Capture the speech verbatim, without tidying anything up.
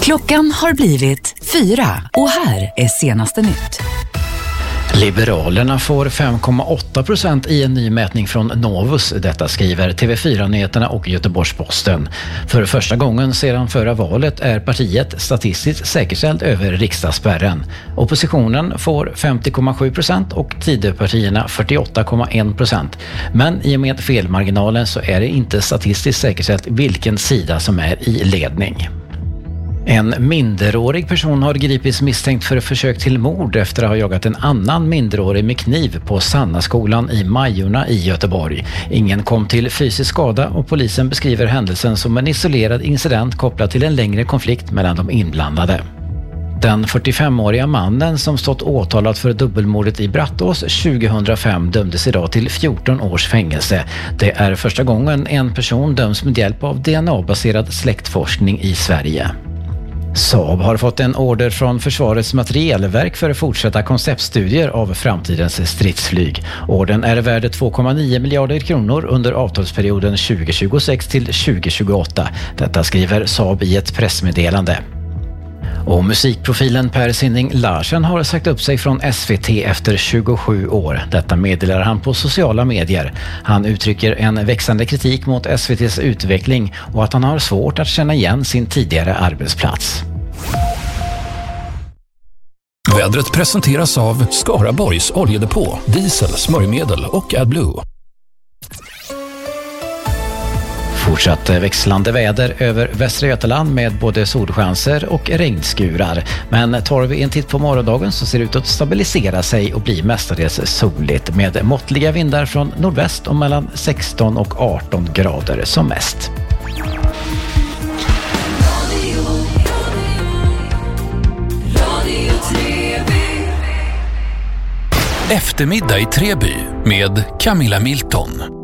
Klockan har blivit fyra och här är senaste nytt. Liberalerna får fem komma åtta procent i en ny mätning från Novus. Detta skriver T V fyra-nyheterna och Göteborgs-Posten. För första gången sedan förra valet är partiet statistiskt säkerställt över riksdagsspärren. Oppositionen får femtio komma sju procent och Tidöpartierna fyrtioåtta komma en procent. Men i och med felmarginalen så är det inte statistiskt säkerställt vilken sida som är i ledning. En minderårig person har gripits misstänkt för försök till mord efter att ha jagat en annan minderårig med kniv på Sannaskolan i Majorna i Göteborg. Ingen kom till fysisk skada och polisen beskriver händelsen som en isolerad incident kopplad till en längre konflikt mellan de inblandade. Den fyrtiofemåriga mannen som stått åtalad för dubbelmordet i Brattås tjugohundrafem dömdes idag till fjorton års fängelse. Det är första gången en person döms med hjälp av D N A-baserad släktforskning i Sverige. Saab har fått en order från Försvarets materielverk för att fortsätta konceptstudier av framtidens stridsflyg. Ordern är värd två komma nio miljarder kronor under avtalsperioden tjugohundratjugosex till tjugohundratjugoåtta. Detta skriver Saab i ett pressmeddelande. Och musikprofilen Per Sinding Larsen har sagt upp sig från S V T efter tjugosju år. Detta meddelar han på sociala medier. Han uttrycker en växande kritik mot S V T:s utveckling och att han har svårt att känna igen sin tidigare arbetsplats. Vädret presenteras av Skaraborgs oljedepå, diesel, smörjmedel och AdBlue. Fortsatt växlande väder över Västra Götaland med både solchanser och regnskurar. Men tar vi en titt på morgondagen så ser det ut att stabilisera sig och bli mestadels soligt med måttliga vindar från nordväst och mellan sexton och arton grader som mest. Eftermiddag i Treby med Camilla Milton.